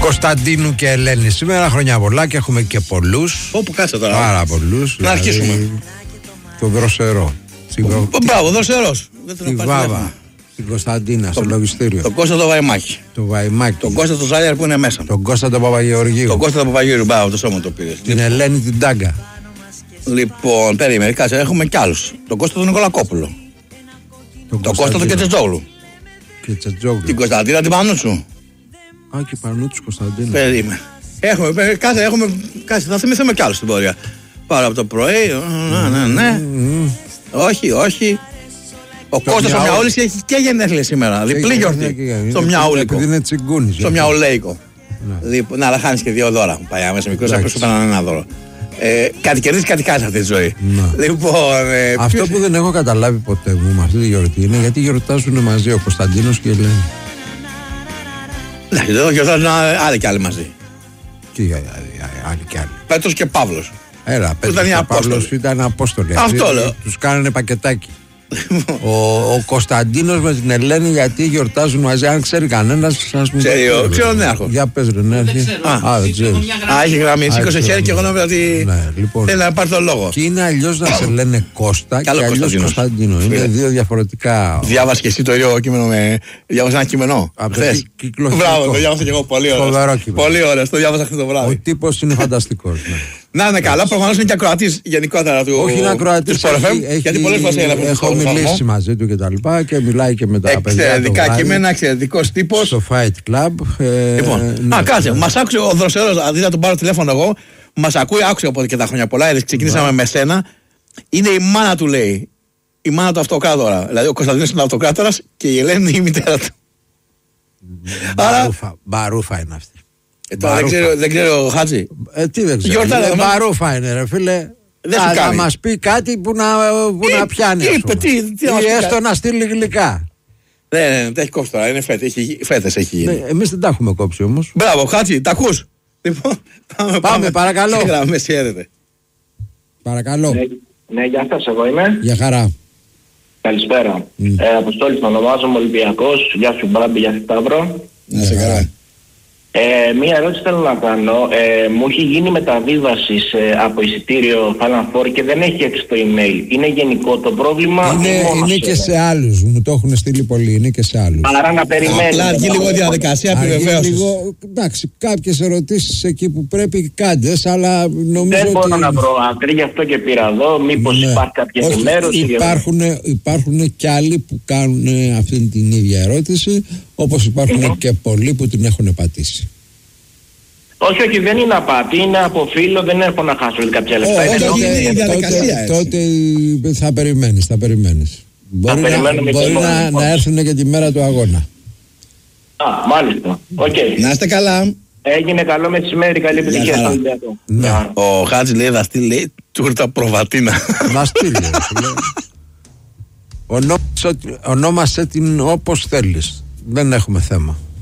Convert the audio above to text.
Κωνσταντίνου και Ελένη. Σήμερα χρόνια πολλά και έχουμε και πολλούς. Όπου κάτσε τώρα. Πάρα πολλούς. Να αρχίσουμε. Το Δροσερό. Μπράβο, Δροσερός. Τη Βάβα. Την Κωνσταντίνα στο λογιστήριο. Τον Κώστα το Βαϊμάκι. Το Βαϊμάκι. Τον Κώστα το Ζάλιαρ που είναι μέσα. Τον Κώστα τον Παπαγεωργίου. Τον Κώστα τον Παπαγεωργίου, μπράβο, το σώμα το πήρε. Την Ελένη την Τάγκα. Λοιπόν, περίμενε, κάτσε, έχουμε κι άλλους. Τον Κώστα τον Νικολακόπουλο. Τον Κώστα τον Κετσετζόγλου. Την Κωνσταντίνα την Πανούτσου. Α, και Πανούτσου Κωνσταντίνα. Περίμενε. Κάτσε, θα θυμηθούμε κι άλλους στην πορεία. Πάρα από το πρωί. Ναι. Όχι. Ο Κώστας ο Μιαούλης έχει και γενέθλια σήμερα. Διπλή γιορτή. Στο Μιαούλικο. Επειδή είναι τσιγκούνης. Στο Μιαουλέικο. Να, αλλά χάνεις και 2 δώρα. Πάει μέσα μικρός, απλώς σου πέραν ένα δώρο. Κάτι κερδίζει, κάτι κάνει αυτή τη ζωή. Λοιπόν, αυτό που δεν έχω καταλάβει ποτέ μου με αυτή τη γιορτή είναι γιατί γιορτάζουν μαζί ο Κωνσταντίνος και η Ελένη. Εντάξει, εδώ γιορτάζουν άλλοι κι άλλοι μαζί. Τι άλλοι κι άλλοι. Πέτρος και Παύλος. Πέτρος και Παύλος ήταν απόστολοι. Αυτό λέω. Τους κάνανε πακετάκι. Ο Κωνσταντίνος με την Ελένη γιατί γιορτάζουν μαζί. Αν ξέρει κανένας, σας μου πει. Ξέρω ο Νέαρχος. Για πες ρε Νέαρχη. Δεν ξέρω. Έχει γραμμή, σήκωσε χέρι και εγώ νόμιζα ότι θέλει να πάρει τον λόγο. Και είναι αλλιώς να σε λένε Κώστα και αλλιώς Κωνσταντίνο. Είναι δύο διαφορετικά. Διάβασε και εσύ το ίδιο κείμενο με. Διάβασε ένα κείμενο. Χθες. Μπράβο, το διάβασα και εγώ. Πολύ ωραίο. Πολύ ωραίο, το διάβασα χθες το βράδυ. Ο τύπος είναι φανταστικός. Να είναι καλά, προφανώς είναι και ακροατής γενικότερα του. Όχι, είναι ακροατής. Γιατί πολλές φορές έχω μιλήσει μαζί του και μιλάει και με τα παιδιά. Εξαιρετικά κείμενα, εξαιρετικός τύπος. Στο Fight Club. Λοιπόν, κάτσε, μας άκουσε ο Δροσερός, αντί να τον πάρω τηλέφωνο εγώ, μας ακούει, άκουσε από και τα χρόνια πολλά. Ξεκινήσαμε με σένα. Είναι η μάνα του, λέει. Η μάνα του αυτοκράτορα. Δηλαδή ο Κωνσταντίνος είναι αυτοκράτορας και η Ελένη είναι η μητέρα του. Μπαρούφα είναι αυτή. Τώρα δεν ξέρω, Χάτζη. Τι δεν ξέρω. Μπαρούφα είναι, ρε φίλε. Να μας πει κάτι που να πιάνει. Ή έστω να στείλει γλυκά. Δεν τα έχει κόψει τώρα. Είναι φέτες έχει γίνει. Εμείς δεν τα έχουμε κόψει όμως. Μπράβο, Χάτζη, τα ακούς. Λοιπόν, πάμε, παρακαλώ. Παρακαλώ. Ναι, γεια σας, εγώ είμαι. Γεια χαρά. Καλησπέρα. Αποστόλης με ονομάζομαι, Ολυμπιακός. Γεια σου Μπάμπη, γεια σου Σταύρο. Να σε καλά. Μία ερώτηση θέλω να κάνω. Μου έχει γίνει μεταβίβαση από εισιτήριο Final Four και δεν έχει έρθει στο email. Είναι γενικό το πρόβλημα? Είναι και σε άλλους. Μου το έχουν στείλει πολλοί. Είναι και σε άλλους. Άρα να περιμένουμε. Απλά βγει λίγο διαδικασία επιβεβαίωσης. Εντάξει, κάποιες ερωτήσεις εκεί που πρέπει κάντες, αλλά νομίζω δεν μπορώ να βρω άκρη, γι' αυτό και πήρα εδώ. Μήπως υπάρχει κάποια ενημέρωση? Υπάρχουν και άλλοι που κάνουν αυτή την ίδια ερώτηση, όπως υπάρχουν και πολλοί που την έχουν πατήσει. Όχι, δεν είναι απάτη, είναι από φίλο, δεν έχω να χάσω κάποια λεφτά. Τότε θα περιμένεις. Μπορεί να έρθουν και τη μέρα του αγώνα. Μάλιστα. Να είστε καλά. Έγινε καλό μεσημέρι, καλή επιτυχία στον Ολυμπιακό. Ο Χάτζη λέει θα στείλει, λέει, τούρτα προβατίνα. Να στείλει. Ονόμασε την όπως θέλεις. Δεν έχουμε θέμα.